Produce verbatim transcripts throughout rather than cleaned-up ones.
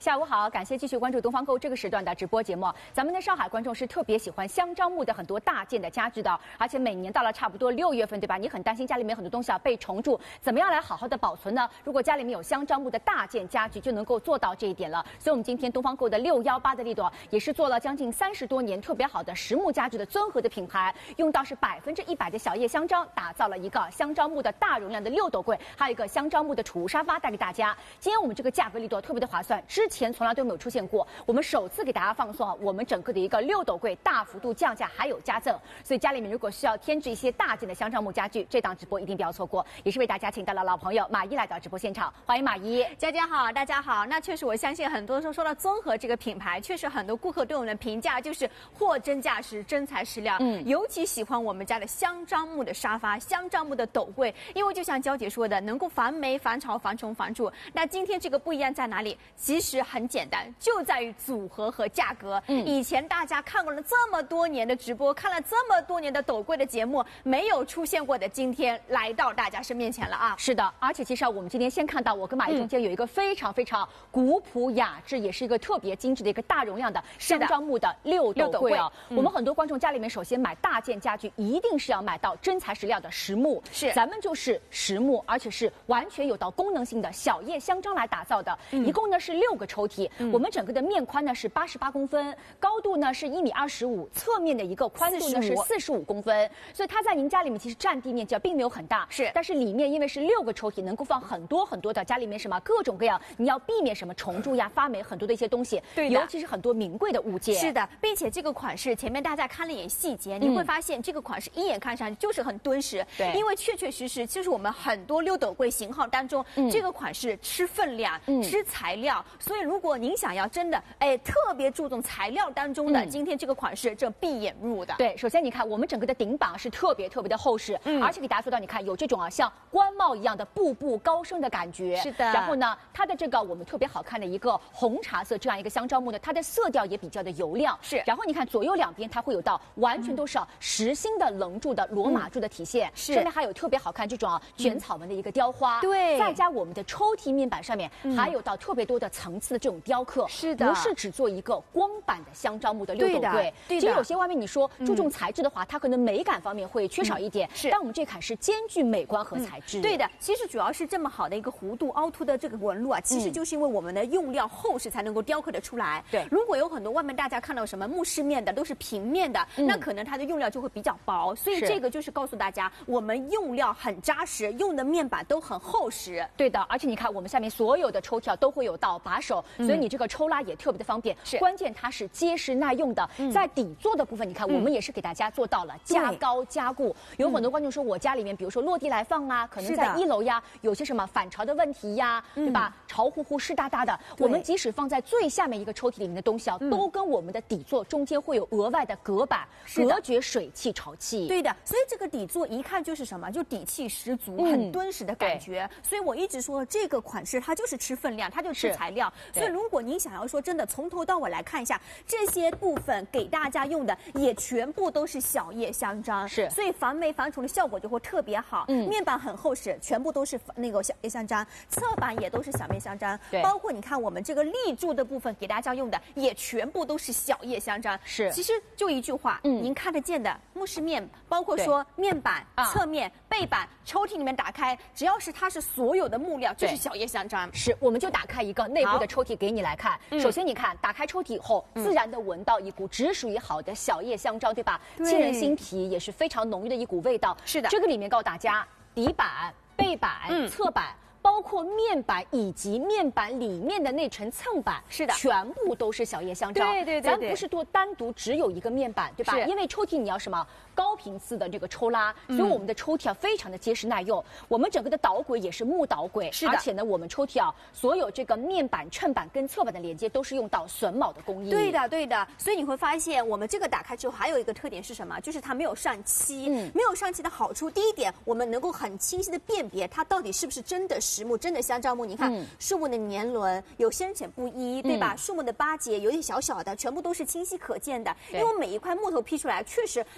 下午好，感谢继续关注东方购这个时段的直播节目。咱们的上海观众是特别喜欢香樟木的很多大件的家具的，而且每年到了差不多六月份，对吧？你很担心家里面很多东西啊被虫蛀，怎么样来好好的保存呢？如果家里面有香樟木的大件家具，就能够做到这一点了。所以我们今天东方购的六幺八的力度也是做了将近三十多年特别好的实木家具的综合的品牌，用到是百分之一百的小叶香樟，打造了一个香樟木的大容量的六斗柜，还有一个香樟木的储物沙发带给大家。今天我们这个价格力度特别的划算，之前从来都没有出现过，我们首次给大家放送啊，我们整个的一个六斗柜大幅度降价，还有加赠。所以家里面如果需要添置一些大件的香樟木家具，这档直播一定不要错过。也是为大家请到了老朋友马伊来到直播现场，欢迎马伊。 佳佳好，大家好。那确实，我相信很多时候说到综合这个品牌，确实很多顾客对我们的评价就是货真价实、真材实料。嗯，尤其喜欢我们家的香樟木的沙发、香樟木的斗柜，因为就像娇姐说的，能够防霉、防潮、防虫、防蛀。那今天这个不一样在哪里？其实很简单，就在于组合和价格。嗯，以前大家看过了这么多年的直播，看了这么多年的斗柜的节目，没有出现过的，今天来到大家身面前了啊！ 是的，而且其实啊，我们今天先看到我跟马伊中间有一个非常非常古朴雅致，也是一个特别精致的一个大容量的香樟木的六斗柜啊。我们很多观众家里面首先买大件家具，一定是要买到真材实料的实木，是咱们就是实木，而且是完全有到功能性的小叶香樟来打造的。一共呢是六个抽屉，我们整个的面宽呢是八十八公分，高度呢是一米二十五，侧面的一个宽度呢是四十五公分，所以它在您家里面其实占地面积并没有很大，是，但是里面因为是六个抽屉，能够放很多很多的家里面什么各种各样，你要避免什么虫蛀呀、发霉很多的一些东西，对，尤其是很多名贵的物件。 是的，并且这个款式前面大家看了一眼细节，你会发现这个款式一眼看上去就是很敦实，对，因为确确实实就是我们很多六斗柜型号当中，嗯、这个款式吃分量、嗯、吃材料，所以如果您想要真的哎特别注重材料当中的，嗯、今天这个款式这闭眼入的。 对，首先你看我们整个的顶板是特别特别的厚实，嗯、而且给大家做到你看有这种啊像官帽一样的步步高升的感觉。是的。然后呢，它的这个我们特别好看的一个红茶色这样一个香樟木呢，它的色调也比较的油亮。是。然后你看左右两边它会有到完全都是啊实心的棱柱的罗马柱的体现，是。这边还有特别好看这种啊卷草纹的一个雕花，对。再加我们的抽屉面板上面还有到特别多的层次的这种雕刻，是的。不是只做一个光板的香樟木的六斗柜，对的。其实有些外面你说注重材质的话，它可能美感方面会缺少一点，是。但我们这款是兼具美观和材质。 对的，其实主要是这么好的一个弧度凹凸的这个纹路啊，其实就是因为我们的用料厚实才能够雕刻得出来。对，如果有很多外面大家看到什么木饰面的都是平面的，嗯、那可能它的用料就会比较薄。所以这个就是告诉大家，我们用料很扎实，用的面板都很厚实。 对的，而且你看我们下面所有的抽屉都会有到把手，嗯、所以你这个抽拉也特别的方便。是，关键它是结实耐用的。嗯、在底座的部分，你看、嗯、我们也是给大家做到了加高加固。有很多观众说我家里面，比如说落地来放啊，可能在一楼呀，有些什么反潮的问题呀，对吧？潮乎乎、湿哒哒的，我们即使放在最下面一个抽屉里面的东西啊，都跟我们的底座中间会有额外的隔板，隔绝水汽、潮气。 对的，所以这个底座一看就是什么，就底气十足，很敦实的感觉。所以我一直说这个款式它就是吃分量，它就吃材料。所以如果您想要说真的从头到尾来看一下这些部分给大家用的，也全部都是小叶香樟，是，所以防霉防虫的效果就会特别好。嗯，面板很厚实，全部都是那个小叶香樟，侧板也都是小叶香樟，对，包括你看我们这个立柱的部分给大家用的也全部都是小叶香樟。是，其实就一句话，嗯，您看得见的木饰面，包括说面板、侧面、背板、抽屉里面打开，只要是它是所有的木料，就是小叶香樟。 是，我们就打开一个内部的抽屉给你来看。首先你看，打开抽屉以后，自然的闻到一股只属于好的小叶香樟，对吧？沁人心脾，也是非常浓郁的一股味道。是的，这个里面告诉大家，底板、背板、嗯、侧板。包括面板以及面板里面的那层蹭板，是的，全部都是小叶香樟。对对对，咱不是多单独只有一个面板，对吧？因为抽屉你要什么高频次的这个抽拉，所以我们的抽屉啊非常的结实耐用。我们整个的导轨也是木导轨，是的，而且呢，我们抽屉啊所有这个面板、衬板跟侧板的连接都是用到榫卯的工艺。 对的对的，所以你会发现我们这个打开之后还有一个特点是什么？就是它没有上漆。嗯，没有上漆的好处，第一点，我们能够很清晰的辨别它到底是不是真的实木、真的香樟木。你看、嗯、树木的年轮有深浅不一，对吧？嗯、树木的巴结有点小小的，全部都是清晰可见的。因为每一块木头劈出来，确实没办法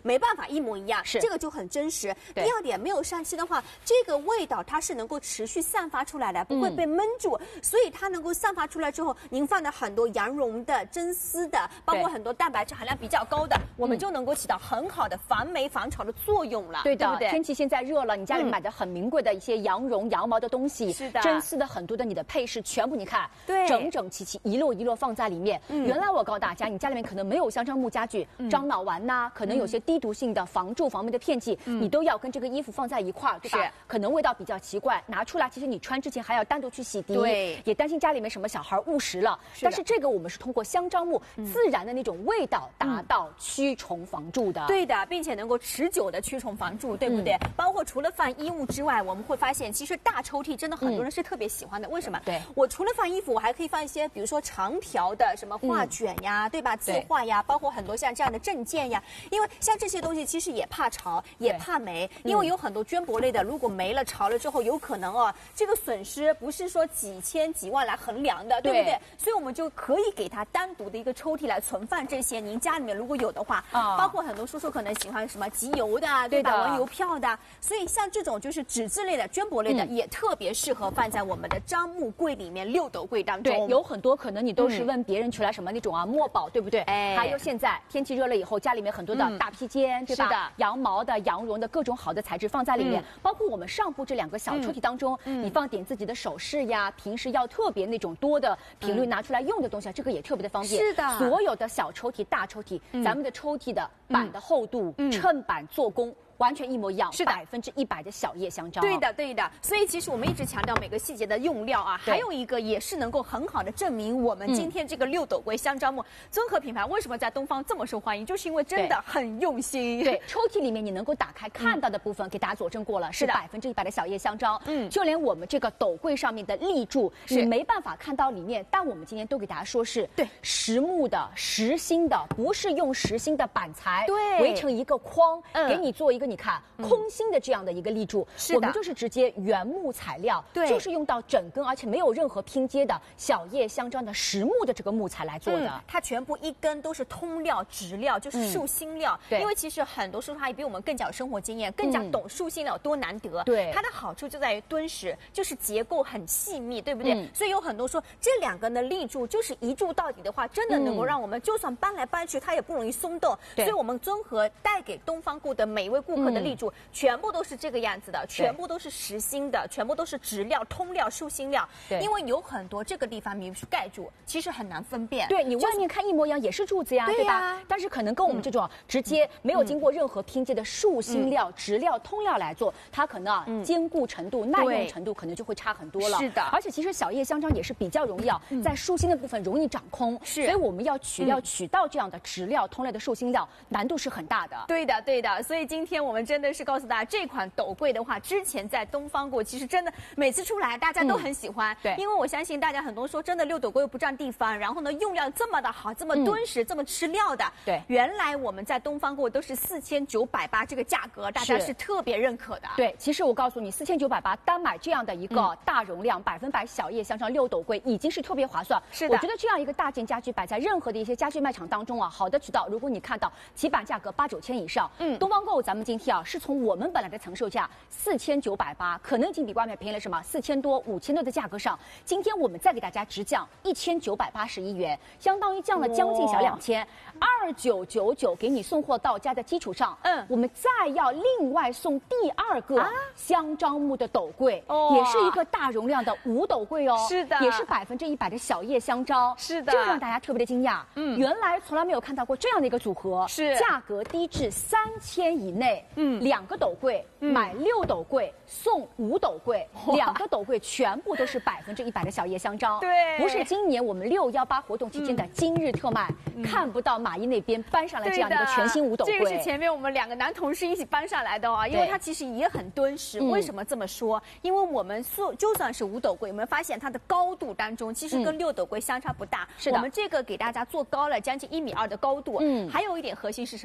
法一模一样， 是这个就很真实。第二点，没有上漆的话，这个味道它是能够持续散发出来的，不会被闷住，嗯、所以它能够散发出来之后，您放的很多羊绒的、真丝的，包括很多蛋白质含量比较高的，我们就能够起到很好的防霉防潮的作用了， 对的， 对不对？ 天气现在热了，你家里买的很名贵的一些羊绒、羊毛的东西， 是的， 真丝的很多的你的配饰，全部你看， 对， 整整齐齐，一摞一摞放在里面。嗯、原来我告诉大家，你家里面可能没有香樟木家具，嗯、樟脑丸呐、啊，可能有些低毒性的防蛀防霉的片剂，嗯、你都要跟这个衣服放在一块儿，对吧？可能味道比较奇怪，拿出来，其实你穿之前还要单独去洗涤， 对， 也担心家里面什么小孩误食了。是但是这个我们是通过香樟木自然的那种味道达到驱虫防蛀的。 对的，并且能够持久的驱虫防蛀，对不对？嗯、包括除了放衣物之外，我们会发现，其实大抽屉真的很多人是特别喜欢的。嗯、为什么？ 对， 我除了放衣服，我还可以放一些，比如说长条的什么画卷呀，嗯、对吧？字画呀，包括很多像这样的证件呀。因为像这些东西其实也怕潮，也怕霉，因为有很多绢帛类的，如果霉了潮了之后，有可能哦，这个损失不是说几千几万来衡量的，对不对？对所以我们就可以给它单独的一个抽屉来存放这些。您家里面如果有的话，啊，包括很多叔叔可能喜欢什么集邮的，对吧？文邮票的，所以像这种就是纸质类的、绢帛类的，嗯、也特别适合放在我们的樟木柜里面、六斗柜当中。 对，有很多可能你都是问别人取来什么那种啊墨宝，对不对？哎，还有现在天气热了以后，家里面很多的大披肩，嗯、对吧？是的，羊毛的、羊绒的各种好的材质放在里面，嗯、包括我们上部这两个小抽屉当中，嗯、你放点自己的首饰呀，平时要特别那种多的频率拿出来用的东西，这个也特别的方便。 是的， 所有的小抽屉、大抽屉，嗯、咱们的抽屉的板的厚度、嗯、衬板做工。完全一模一样， 是的， 百分之一百的小叶香樟。 对的，对的。所以其实我们一直强调每个细节的用料啊，还有一个也是能够很好的证明我们今天这个六斗柜香樟木综合品牌为什么在东方这么受欢迎，就是因为真的很用心。 对，抽屉里面你能够打开看到的部分，嗯、给大家佐证过了，是百分之一百的小叶香樟。嗯，就连我们这个斗柜上面的立柱，你没办法看到里面，但我们今天都给大家说是对实木的、实心的，不是用实心的板材对围成一个框，嗯、给你做一个你看空。新的这样的一个立柱， 是的， 我们就是直接原木材料，对，就是用到整根，而且没有任何拼接的小叶香樟的实木的这个木材来做的， 嗯、它全部一根都是通料、直料，就是树心料。对、嗯，因为其实很多叔叔阿姨比我们更加有生活经验，更加懂树心料多难得。对、嗯，它的好处就在于敦实，就是结构很细密，对不对？嗯、所以有很多说这两根的立柱就是一柱到底的话，真的能够让我们就算搬来搬去，它也不容易松动。所以我们综合带给东方顾的每一位顾客的立柱。嗯全部都是这个样子的，全部都是实心的，全部都是直料、通料、树心料。对，因为有很多这个地方你是盖住，其实很难分辨。 对你外面看一模一样也是柱子呀，对吧？但是可能跟我们这种直接没有经过任何拼接的树心料、直料、通料来做，它可能啊坚固程度、耐用程度可能就会差很多了。 是的， 而且其实小叶香樟也是比较容易啊，在树心的部分容易长空，是，所以我们要取料取到这样的直料、通料的树心料，难度是很大的。 对的，对的。所以今天我们真的是告诉大家这款斗柜的话，之前在东方过，其实真的每次出来大家都很喜欢。嗯、对，因为我相信大家很多说真的六斗柜又不占地方，然后呢用料这么的好，这么敦实，嗯、这么吃料的。对，原来我们在东方过都是四千九百八这个价格，大家是特别认可的。 对，其实我告诉你，四千九百八单买这样的一个大容量、百分百小叶香樟六斗柜已经是特别划算。是的，我觉得这样一个大件家具摆在任何的一些家具卖场当中啊，好的渠道，如果你看到起板价格八九千以上，嗯，东方购咱们今天啊是从我们本来的承售价四千九百八，可能已经比外面便宜了什么四千多、五千多的价格上，今天我们再给大家直降一千九百八十一元，相当于降了将近小两千，二九九九给你送货到家的基础上，嗯，我们再要另外送第二个香樟木的斗柜，哦，也是一个大容量的五斗柜哦，是的，也是百分之一百的小叶香樟，是的，这让大家特别的惊讶，嗯，原来从来没有看到过这样的一个组合，是价格低至三千以内，嗯，两个斗柜。买六斗柜送五斗柜，两个斗柜全部都是百分之一百的小叶香樟。对，不是今年我们六幺八活动期间的今日特卖，嗯、看不到马伊那边搬上来这样的一个全新五斗柜。 这个是前面我们两个男同事一起搬上来的啊，因为它其实也很敦实。为什么这么说？因为我们做就算是五斗柜，有没有发现它的高度当中其实跟六斗柜相差不大？是的，我们这个给大家做高了将近一米二的高度。嗯，还有一点核心是什么？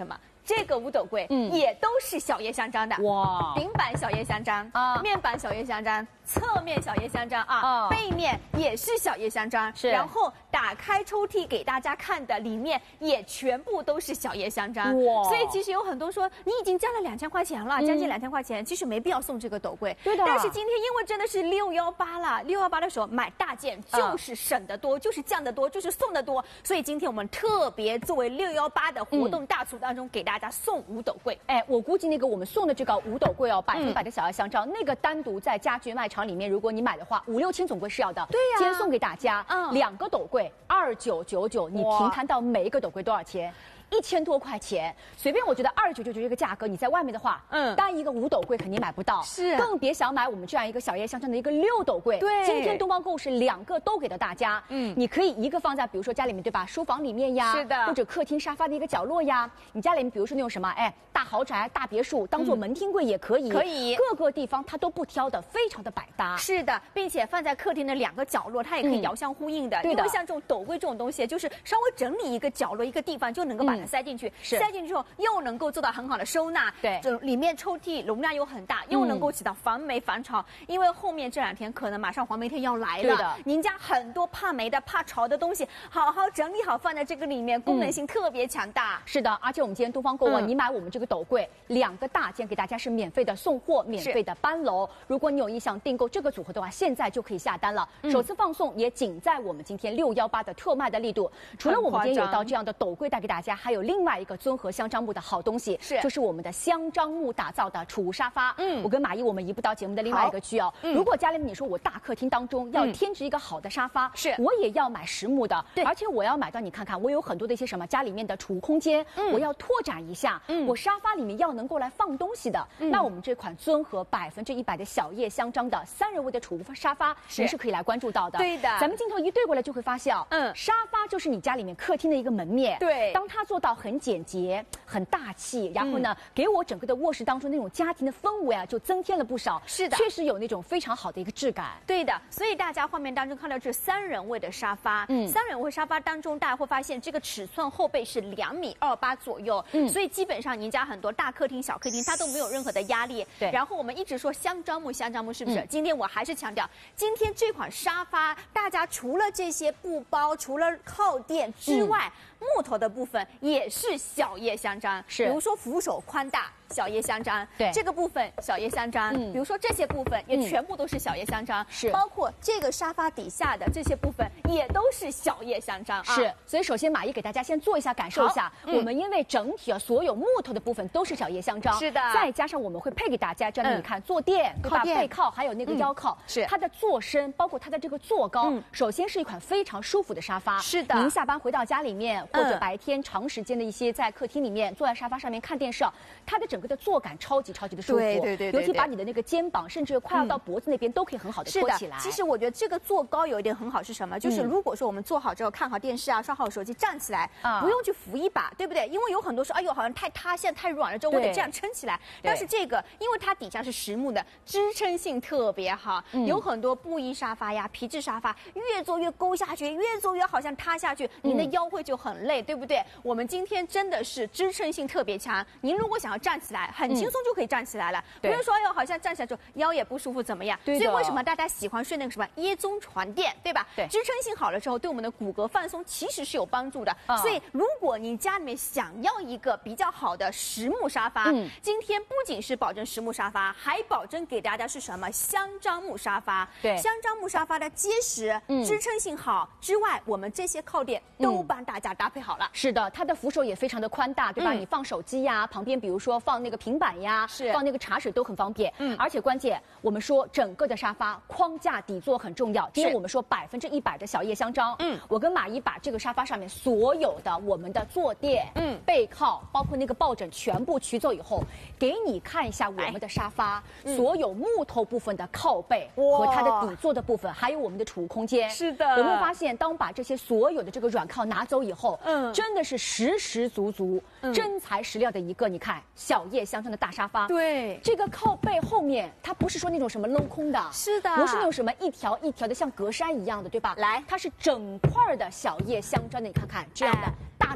这个五斗柜，嗯，也都是小叶香樟的。哇，顶板小叶香樟啊，面板小叶香樟，侧面小叶香樟啊，啊背面也是小叶香樟。是，然后打开抽屉给大家看的，里面也全部都是小叶香樟。哇，所以其实有很多说你已经加了两千块钱了，将近两千块钱，其实没必要送这个斗柜。对的。但是今天因为真的是六幺八了，六幺八的时候买大件就是省得多，就是降得多，就是送得多，所以今天我们特别作为六幺八的活动大促当中，给大家送五斗柜。 哎，我估计那个我们送的这个五斗柜哦，百分百的小叶香樟，那个单独在家具卖场里面，如果你买的话，五六千总归是要的。对呀，今天送给大家，嗯，两个斗柜二九九九，你平摊到每一个斗柜多少钱？一千多块钱，随便我觉得二九九九这个价格，你在外面的话，嗯，单一个五斗柜肯定买不到，是，更别想买我们这样一个小叶香樟的一个六斗柜。对，今天东方购物是两个都给到大家，嗯，你可以一个放在比如说家里面对吧，书房里面呀，是的，或者客厅沙发的一个角落呀，你家里面比如说那种什么，哎，大豪宅、大别墅，当做门厅柜也可以，可以，各个地方它都不挑的，非常的百搭。是的，并且放在客厅的两个角落，它也可以遥相呼应的。对的，因为像这种斗柜这种东西，就是稍微整理一个角落、一个地方，就能够把它塞进去。是。塞进去之后又能够做到很好的收纳，对，这里面抽屉容量又很大，又能够起到防霉防潮。因为后面这两天可能马上黄梅天要来了，对的，您家很多怕霉的、怕潮的东西，好好整理好放在这个里面，功能性特别强大。是的，而且我们今天东方购物，你买我们这个斗柜两个大件给大家是免费的送货，免费的搬楼。如果你有意向订购这个组合的话，现在就可以下单了。首次放送也仅在我们今天六幺八的特卖的力度。除了我们今天有到这样的斗柜带给大家，还有另外一个综合香樟木的好东西，是就是我们的香樟木打造的储物沙发。嗯，我跟马伊我们移步到节目的另外一个区哦。嗯、如果家里面你说我大客厅当中要添置一个好的沙发，是、嗯、我也要买实木的，对，而且我要买到你看看，我有很多的一些什么家里面的储物空间，嗯、我要拓展一下，嗯，我沙发里面要能够来放东西的，嗯、那我们这款尊和百分之一百的小叶香樟的三人位的储物沙发，您是可以来关注到的。对的，咱们镜头一对过来就会发现，嗯，沙发就是你家里面客厅的一个门面，对，当它做到很简洁。很大气，然后呢，嗯、给我整个的卧室当中那种家庭的氛围啊，就增添了不少。是的，确实有那种非常好的一个质感。对的，所以大家画面当中看到这三人位的沙发，嗯，三人位沙发当中，大家会发现这个尺寸后背是两米二八左右，嗯，所以基本上您家很多大客厅、小客厅，它都没有任何的压力。对。然后我们一直说香樟木，香樟木是不是？嗯、今天我还是强调，今天这款沙发，大家除了这些布包，除了靠垫之外。嗯木头的部分也是小叶香樟，是，比如说扶手宽大，小叶香樟，对，这个部分小叶香樟，嗯，比如说这些部分也全部都是小叶香樟，是，包括这个沙发底下的这些部分也都是小叶香樟，是。所以首先马伊给大家先做一下感受一下，我们因为整体啊所有木头的部分都是小叶香樟，是的，再加上我们会配给大家这样的，你看坐垫、对吧？背靠还有那个腰靠，是它的坐身，包括它的这个坐高，首先是一款非常舒服的沙发，是的，您下班回到家里面。或者白天长时间的一些在客厅里面坐在沙发上面看电视，它的整个的坐感超级超级的舒服，对对 对, 对，尤其把你的那个肩膀甚至快要到脖子那边都可以很好的托起来。其实我觉得这个坐高有一点很好是什么？就是如果说我们坐好之后看好电视啊，刷好手机站起来，不用去扶一把，对不对？因为有很多说，哎呦好像太塌陷太软了，之后我得这样撑起来。但是这个因为它底下是实木的，支撑性特别好，有很多布艺沙发呀、皮质沙发，越坐越勾下去，越坐越好像塌下去，您的腰会就很累，对不对？我们今天真的是支撑性特别强，您如果想要站起来，很轻松就可以站起来了，不用说哟，好像站起来之后腰也不舒服怎么样？所以为什么大家喜欢睡那个什么椰棕床垫，对吧？对，支撑性好了之后，对我们的骨骼放松其实是有帮助的。嗯、所以如果你家里面想要一个比较好的实木沙发，嗯、今天不仅是保证实木沙发，还保证给大家是什么香樟木沙发？对，香樟木沙发的结实、嗯、支撑性好之外，我们这些靠垫都帮大家搭配好了。是的，它的扶手也非常的宽大，对吧？嗯、你放手机呀，旁边比如说放那个平板呀，是放那个茶水都很方便。嗯，而且关键我们说整个的沙发框架底座很重要，因为我们说百分之一百的小叶香樟。嗯，我跟马伊把这个沙发上面所有的我们的坐垫、嗯背靠，包括那个抱枕全部取走以后，给你看一下我们的沙发、嗯、所有木头部分的靠背和它的底座的部分，还有我们的储物空间。是的，有没有发现，当把这些所有的这个软靠拿走以后，嗯，真的是实实足足、嗯、真材实料的一个，你看小叶香樟的大沙发。对，这个靠背后面它不是说那种什么镂空的，是的，不是那种什么一条一条的像格栅一样的，对吧？来，它是整块的小叶香樟的，你看看这样的。哎大的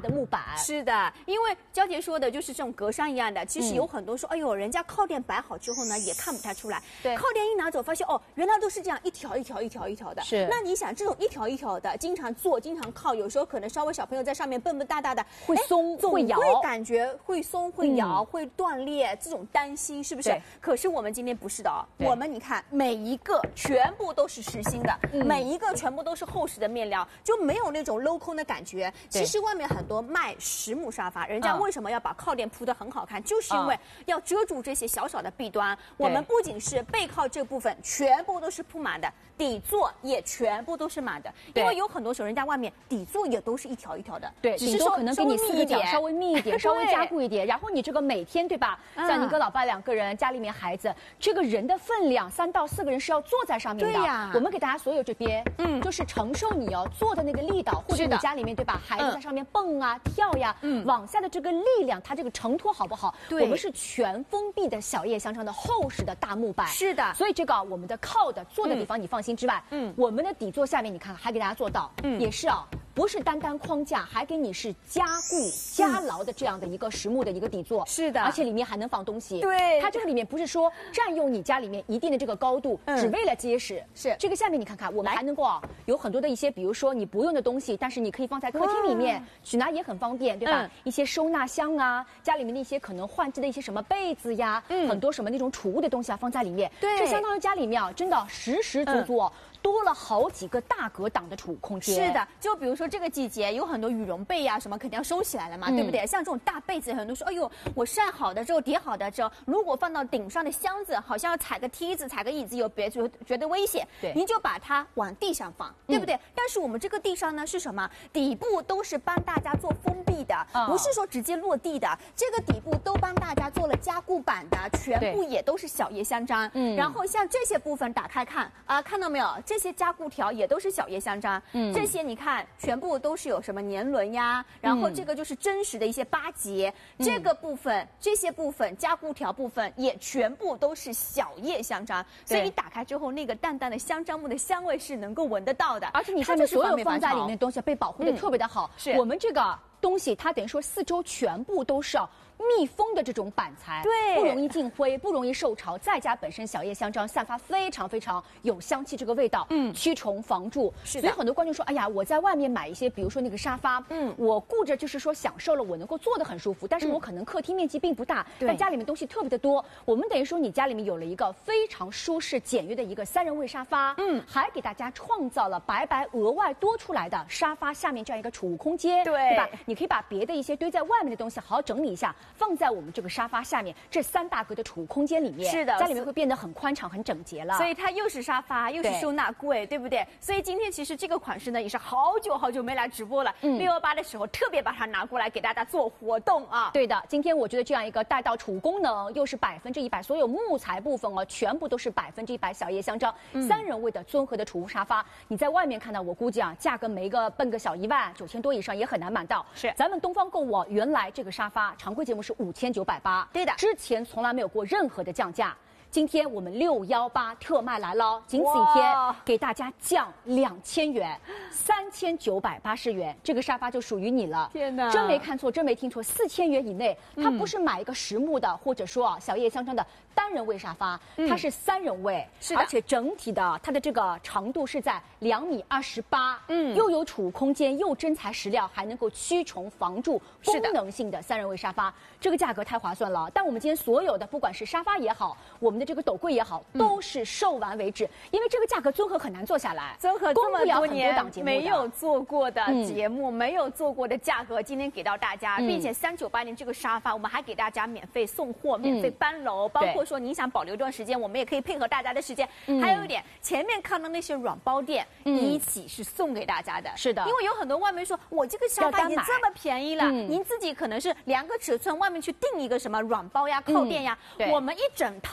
的木板。 是的，因为娇姐说的就是这种格栅一样的，其实有很多说，嗯、哎呦，人家靠垫摆好之后呢，也看不太出来。 对， 靠垫一拿走，发现哦，原来都是这样一条一条一条一条的。 是， 那你想这种一条一条的，经常坐，经常靠，有时候可能稍微小朋友在上面蹦蹦哒哒的， 会松会摇， 会感觉会松会摇、嗯、会断裂，这种担心是不是？可是我们今天不是的哦，我们你看每一个全部都是实心的，嗯、每一个全部都是厚实的面料，就没有那种镂空的感觉。其实外面很多卖实木沙发，人家为什么要把靠垫铺得很好看，嗯、就是因为要遮住这些小小的弊端。我们不仅是背靠这部分全部都是铺满的，底座也全部都是满的，因为有很多时候人家外面底座也都是一条一条的， 对，只是说可能给你四个角稍微密一点，稍微加固一点，然后你这个每天对吧？像你跟老爸两个人，家里面孩子，这个人的分量三到四个人是要坐在上面的。 对呀， 我们给大家所有这边，嗯，就是承受你要坐的那个力道，或者你家里面对吧？孩子在上面蹦啊跳呀，嗯，往下的这个力量，它这个承托好不好？对，我们是全封闭的小叶香樟的厚实的大木板。 是的， 所以这个我们的靠的坐的地方你放心之外，嗯，我们的底座下面你看还给大家做到，嗯，也是啊。不是单单框架，还给你是加固、加牢的这样的一个实木的一个底座。 是的， 而且里面还能放东西。 对， 它这个里面不是说占用你家里面一定的这个高度，嗯、只为了结实。 是这个下面你看看，我们还能够啊有很多的一些，比如说你不用的东西，但是你可以放在客厅里面，取拿也很方便，对吧？嗯、一些收纳箱啊，家里面的一些可能换季的一些什么被子呀，嗯、很多什么那种储物的东西啊放在里面。 对， 这相当于家里面啊，真的实实足足、哦。嗯多了好几个大格挡的储物空间。 是的，就比如说这个季节有很多羽绒被呀、啊，什么肯定要收起来了嘛，嗯、对不对？像这种大被子，很多说，哎呦，我晒好的之后叠好的之后，如果放到顶上的箱子，好像要踩个梯子、踩个椅子，有别觉觉得危险， 对， 您就把它往地上放，对不对？嗯、但是我们这个地上呢是什么？底部都是帮大家做封闭的，哦、不是说直接落地的，这个底部都帮大家做了加固板的，全部也都是小叶香樟。嗯，然后像这些部分打开看啊，看到没有？这些加固条也都是小叶香樟，嗯，这些你看全部都是有什么年轮呀，然后这个就是真实的一些八节，嗯、这个部分这些部分加固条部分也全部都是小叶香樟，所以你打开之后，那个淡淡的香樟木的香味是能够闻得到的， 而且你上面所有放在里面的东西被保护的特别的好， 是我们这个东西它等于说四周全部都是密封的这种板材， 对， 不容易进灰，不容易受潮，再加本身小叶香樟散发非常非常有香气这个味道，嗯，驱虫防蛀。 是的， 所以很多观众说，哎呀，我在外面买一些，比如说那个沙发，嗯，我顾着就是说享受了，我能够坐得很舒服，但是我可能客厅面积并不大， 对、 嗯，但家里面东西特别的多。我们等于说你家里面有了一个非常舒适简约的一个三人位沙发，嗯，还给大家创造了白白额外多出来的沙发下面这样一个储物空间， 对， 对吧？你可以把别的一些堆在外面的东西好好整理一下，放在我们这个沙发下面这三大格的储物空间里面， 是的， 家里面会变得很宽敞、很整洁了。 所以它又是沙发，又是收纳柜，对不对？所以今天其实这个款式呢，也是好久好久没来直播了。嗯，六幺八的时候特别把它拿过来给大家做活动啊。 对的，今天我觉得这样一个带到储物功能，又是百分之一百，所有木材部分哦，全部都是百分之一百小叶香樟，嗯、三人位的综合的储物沙发。你在外面看到，我估计啊，价格没个奔个小一万，九千多以上也很难买到。 是， 咱们东方购物原来这个沙发常规节目是五千九百八。 对的， 之前从来没有过任何的降价，今天我们六幺八特卖来了，仅此一天给大家降两千元，三千九百八十元，这个沙发就属于你了。 天哪， 真没看错，真没听错，四千元以内，它不是买一个实木的，或者说啊小叶香樟的单人位沙发，它是三人位， 是的， 而且整体的它的这个长度是在两米二十八，嗯，又有储物空间，又真材实料，还能够驱虫防蛀，功能性的三人位沙发，这个价格太划算了。但我们今天所有的，不管是沙发也好，我们的这个斗柜也好，都是售完为止，嗯、因为这个价格综合很难做下来， 综合这么多年没有做过的嗯节目，嗯、没有做过的价格，今天给到大家，嗯、并且三九八零这个沙发，我们还给大家免费送货、免费搬楼，嗯、包括说你想保留一段时间，我们也可以配合大家的时间。嗯、还有一点，前面看到那些软包垫，嗯、一起是送给大家的。 是的， 因为有很多外面说，我这个沙发已经这么便宜了，嗯、您自己可能是量个尺寸，外面去订一个什么软包呀、靠垫呀， 嗯、 我们一整套都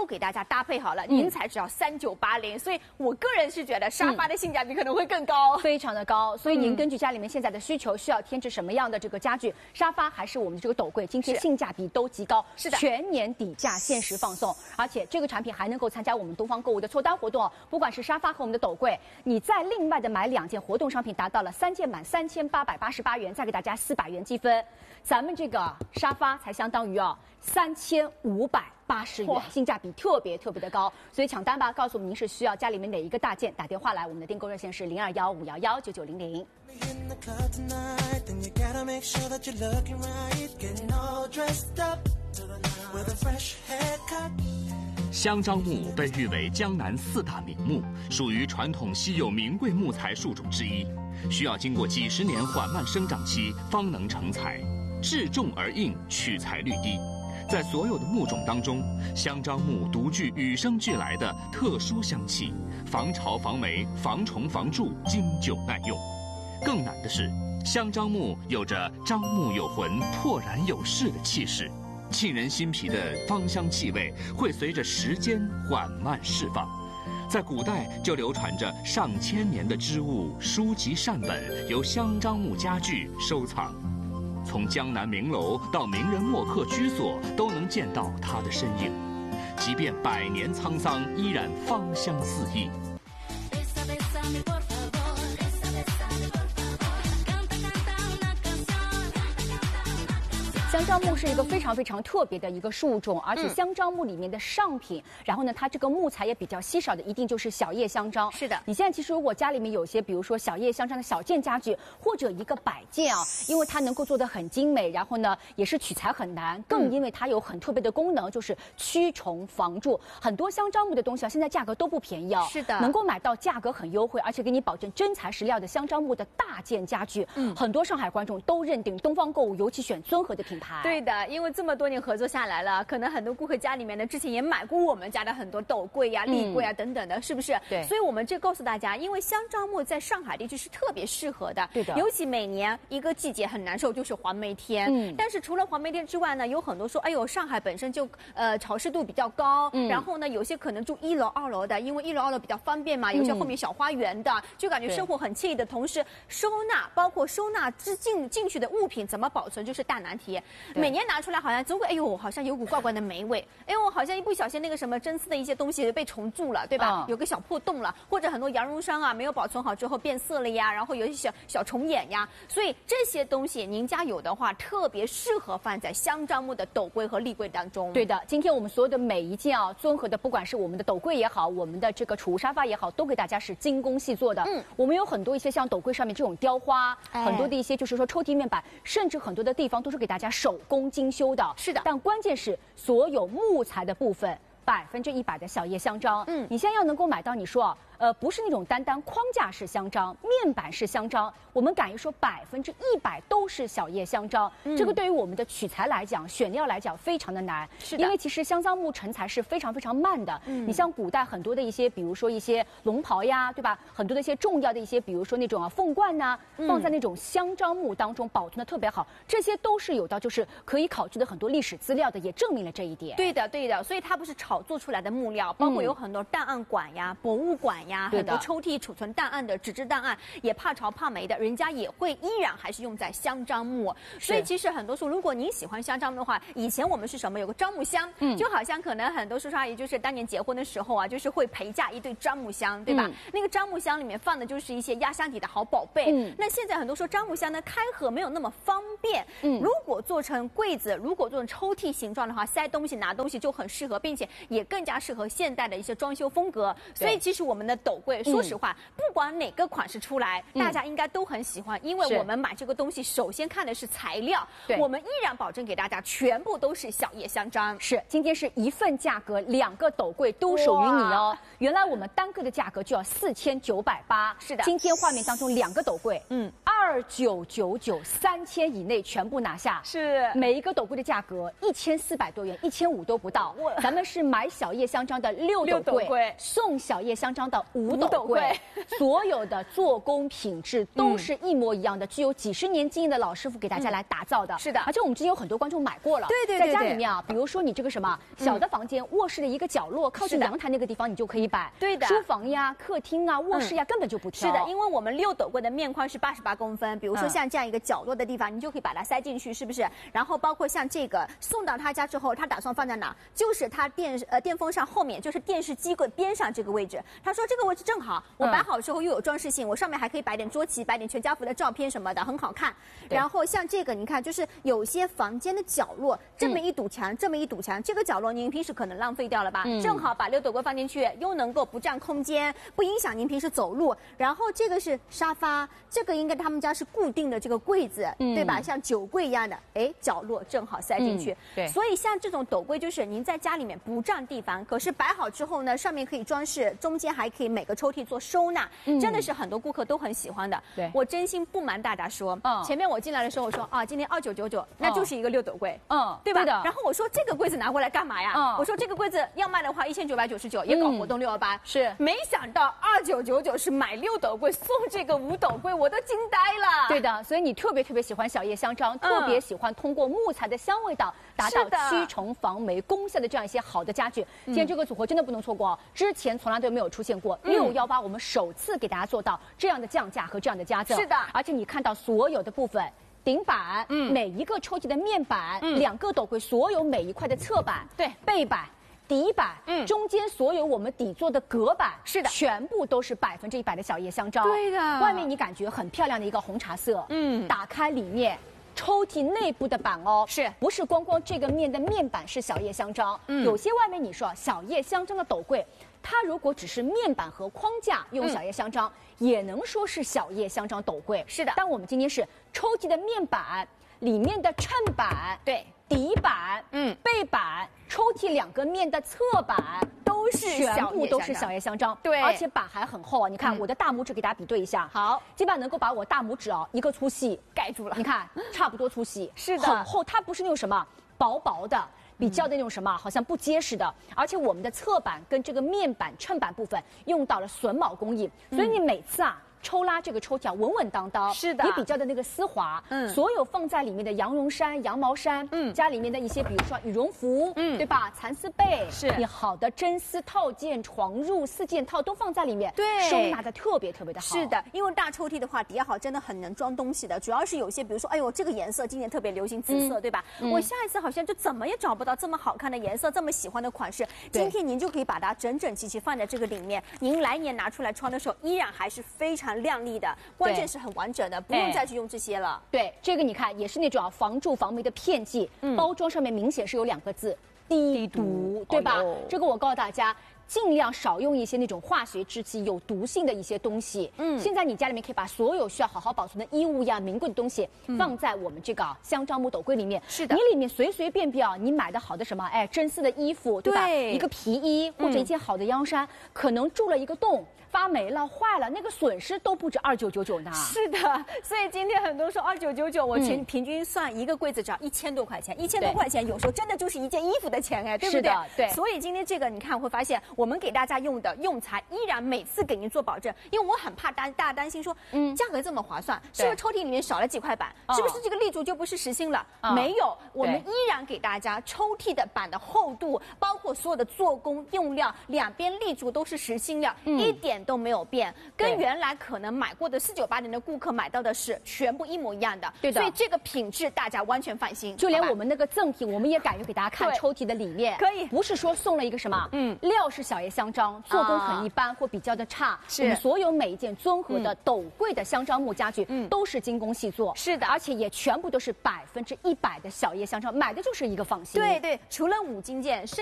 给大家搭配好了，嗯、您才只要三九八零。所以我个人是觉得沙发的性价比可能会更高， 嗯、非常的高。所以您根据家里面现在的需求，需要添置什么样的这个家具、沙发，还是我们的这个斗柜，今天性价比都极高。 是的， 全年底价限时放送，而且这个产品还能够参加我们东方购物的凑单活动。不管是沙发和我们的斗柜，你再另外的买两件活动商品，达到了三件满三千八百八十八元，再给大家四百元积分。咱们这个沙发才相当于啊三千五百八十元，性价比特别特别的高，所以抢单吧！告诉我们您是需要家里面哪一个大件，打电话来，我们的订购热线是零二幺五幺幺九九零零。 香樟木被誉为江南四大名木，属于传统稀有名贵木材树种之一，需要经过几十年缓慢生长期方能成材，质重而硬，取材率低。在所有的木种当中，香樟木独具与生俱来的特殊香气，防潮防霉、防虫防蛀，经久耐用。更难的是，香樟木有着樟木有魂、破然有势的气势，沁人心脾的芳香气味会随着时间缓慢释放。在古代就流传着上千年的织物、书籍善本，由香樟木家具收藏。从江南名楼到名人墨客居所，都能见到它的身影。即便百年沧桑，依然芳香四溢。 香樟木是一个非常非常特别的一个树种，而且香樟木里面的上品，嗯、然后呢，它这个木材也比较稀少的，一定就是小叶香樟。 是的， 你现在其实如果家里面有些，比如说小叶香樟的小件家具，或者一个摆件啊，因为它能够做得很精美，然后呢，也是取材很难，更因为它有很特别的功能，就是驱虫防蛀。很多香樟木的东西啊，现在价格都不便宜啊。 是的， 能够买到价格很优惠，而且给你保证真材实料的香樟木的大件家具，嗯，很多上海观众都认定东方购物尤其选尊和的品牌。 对的，因为这么多年合作下来了，可能很多顾客家里面呢，之前也买过我们家的很多斗柜呀、立柜啊等等的，是不是？ 对。 所以我们这告诉大家，因为香樟木在上海地区是特别适合的。 对的。 尤其每年一个季节很难受，就是黄梅天。嗯。但是除了黄梅天之外呢，有很多说，哎呦，上海本身就呃潮湿度比较高，嗯、然后呢，有些可能住一楼、二楼的，因为一楼、二楼比较方便嘛，有些后面小花园的，嗯、就感觉生活很惬意的同时，收纳包括收纳之进进去的物品怎么保存就是大难题。每年拿出来好像总会，哎呦，好像有股怪怪的霉味，哎呦，好像一不小心那个什么真丝的一些东西被虫蛀了，对吧？嗯、有个小破洞了，或者很多羊绒衫啊没有保存好之后变色了呀，然后有一些小小虫眼呀，所以这些东西您家有的话，特别适合放在香樟木的斗柜和立柜当中。 对的，今天我们所有的每一件啊，综合的，不管是我们的斗柜也好，我们的这个储物沙发也好，都给大家是精工细做的。嗯，我们有很多一些像斗柜上面这种雕花，哎、很多的一些就是说抽屉面板，甚至很多的地方都是给大家手工精修的。 是的， 但关键是所有木材的部分百分之一百的小叶香樟。嗯，你现在要能够买到，你说呃不是那种单单框架是香樟，面板是香樟，我们敢于说百分之一百都是小叶香樟。嗯、这个对于我们的取材来讲，选料来讲非常的难。 是的， 因为其实香樟木成材是非常非常慢的。嗯，你像古代很多的一些，比如说一些龙袍呀，对吧？很多的一些重要的一些，比如说那种啊凤冠呐、啊，放在那种香樟木当中保存的特别好，这些都是有的，就是可以考据的很多历史资料的，也证明了这一点。 对的，对的，所以它不是炒作出来的木料，包括有很多档案馆呀、博物馆呀，很多抽屉储存档案的纸质档案，也怕潮怕霉的，人家也会依然还是用在香樟木。所以其实很多时候，如果您喜欢香樟木的话，以前我们是什么？有个樟木箱，嗯，就好像可能很多叔叔阿姨就是当年结婚的时候啊，就是会陪嫁一对樟木箱，对吧？嗯、那个樟木箱里面放的就是一些压箱底的好宝贝。嗯，那现在很多说樟木箱呢开合没有那么方便，嗯，如果做成柜子，如果做成抽屉形状的话，塞东西拿东西就很适合，并且也更加适合现代的一些装修风格。所以其实我们的斗柜，说实话，不管哪个款式出来，大家应该都很喜欢，因为我们买这个东西，首先看的是材料，我们依然保证给大家全部都是小叶香樟。 是，今天是一份价格，两个斗柜都属于你哦。原来我们单个的价格就要四千九百八， 是的。 今天画面当中两个斗柜，嗯，二九九九，三千以内全部拿下。 是， 每一个斗柜的价格一千四百多元，一千五都不到。咱们是买小叶香樟的六斗柜，送小叶香樟的五斗柜，所有的做工品质都是一模一样的，具有几十年经验的老师傅给大家来打造的。 是的， 而且我们之前有很多观众买过了。 对对对， 在家里面啊，比如说你这个什么小的房间，卧室的一个角落，靠近阳台那个地方，你就可以摆。 对的， 书房呀、客厅啊、卧室呀，根本就不挑。 是的，因为我们六斗柜的面宽是八十八公分，比如说像这样一个角落的地方，你就可以把它塞进去，是不是？然后包括像这个送到他家之后，他打算放在哪？就是他电呃电风扇后面，就是电视机柜边上这个位置。他说这个位置正好，我摆好之后又有装饰性，我上面还可以摆点桌旗，摆点全家福的照片什么的，很好看。然后像这个，你看，就是有些房间的角落，这么一堵墙，这么一堵墙，这个角落您平时可能浪费掉了吧？正好把六斗柜放进去，又能够不占空间，不影响您平时走路。然后这个是沙发，这个应该他们家是固定的这个柜子，对吧？像酒柜一样的，哎，角落正好塞进去。对，所以像这种斗柜，就是您在家里面不占地方，可是摆好之后呢，上面可以装饰，中间还可以每个抽屉做收纳，真的是很多顾客都很喜欢的。对，我真心不瞒大家说，前面我进来的时候我说啊，今天二九九九，那就是一个六斗柜，嗯，对吧？然后我说这个柜子拿过来干嘛呀？我说这个柜子要卖的话一千九百九十九，也搞活动六二八，是。没想到二九九九是买六斗柜送这个五斗柜，我都惊呆了。 对的，所以你特别特别喜欢小叶香樟，特别喜欢通过木材的香味道达到驱虫防霉功效的这样一些好的家具。今天这个组合真的不能错过哦，之前从来都没有出现过。六幺八我们首次给大家做到这样的降价和这样的加赠。是的，而且你看到所有的部分。顶板，嗯，每一个抽屉的面板，嗯，两个斗柜，所有每一块的侧板，对，背板。底板，嗯，中间所有我们底座的隔板，是的，全部都是百分之一百的小叶香樟。对的，外面你感觉很漂亮的一个红茶色，嗯，打开里面。抽屉内部的板哦，是不是光光这个面的面板是小叶香樟？嗯，有些外面你说小叶香樟的斗柜，它如果只是面板和框架用小叶香樟，嗯，也能说是小叶香樟斗柜。是的，但我们今天是抽屉的面板里面的衬板，对，底板，嗯，背板，抽屉两个面的侧板。都是全部都是小叶香樟，对，而且板还很厚啊！你看我的大拇指，给大家比对一下，好，基本上能够把我大拇指哦一个粗细盖住了。你看，差不多粗细，是的，很厚，它不是那种什么薄薄的，比较的那种什么好像不结实的。而且我们的侧板跟这个面板衬板部分用到了榫卯工艺，所以你每次啊。抽拉这个抽条稳稳当当，是的，你比较的那个丝滑，嗯，所有放在里面的羊绒衫、羊毛衫，嗯，家里面的一些比如说羽绒服，嗯，对吧？蚕丝被，是你好的真丝套件、床褥四件套都放在里面，对，收纳的特别特别的好。是的，因为大抽屉的话叠好真的很能装东西的，主要是有些比如说，哎呦，这个颜色今年特别流行紫色，嗯、对吧？嗯、我下一次好像就怎么也找不到这么好看的颜色，这么喜欢的款式，今天您就可以把它整整齐齐放在这个里面，您来年拿出来穿的时候依然还是非常。亮丽的，关键是很完整的，不用再去用这些了。对，这个你看也是那种防蛀防霉的片剂，嗯、包装上面明显是有两个字“低毒”，对吧？哦、这个我告诉大家。尽量少用一些那种化学制剂有毒性的一些东西。嗯，现在你家里面可以把所有需要好好保存的衣物呀、名贵的东西放在我们这个香樟木斗柜里面。是的，你里面随随便便啊，你买的好的什么，哎，真丝的衣服，对吧？对，一个皮衣或者一件好的腰衫，嗯、可能蛀了一个洞。发霉了、坏了，那个损失都不止二九九九呢。是的，所以今天很多说二九九九，我平平均算一个柜子只要一千多块钱，一千多块钱有时候真的就是一件衣服的钱哎，对不对？是的，对。所以今天这个你看会发现，我们给大家用的用材依然每次给您做保证，因为我很怕担大家担心说，嗯，价格这么划算，是不是抽屉里面少了几块板？是不是这个立柱就不是实心了？没有，我们依然给大家抽屉的板的厚度，包括所有的做工用料，两边立柱都是实心料，一点都没有变。跟原来可能买过的四九八零的顾客买到的是全部一模一样的，对的。所以这个品质大家完全放心。就连我们那个赠品，我们也敢于给大家看抽屉的里面，可以不是说送了一个什么，嗯，料是小叶香樟，做工很一般或比较的差。是，我们所有每一件综合的斗柜的香樟木家具，嗯，都是精工细作。是的，而且也全部都是百分之一百的小叶香樟，买的就是一个放心。对对，除了五金件。